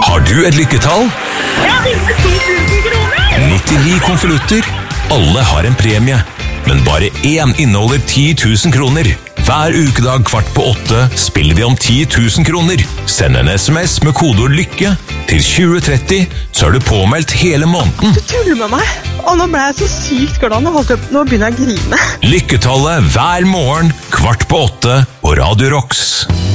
Har du et lykketall? Jeg har vunnet 10 000 kroner! 99 konvolutter. Alle har en premie, men bare én inneholder 10 000 kroner. Hver ukedag 7:15 spiller vi om 10 000 kroner. Send en SMS med kodeord LYKKE til 2030, så er du påmeldt hele måneden. Du tuller med meg, og nå ble jeg så sykt glad. Nå begynner jeg å grine. Lykketallet hver morgen 7:15 på Radio Rocks.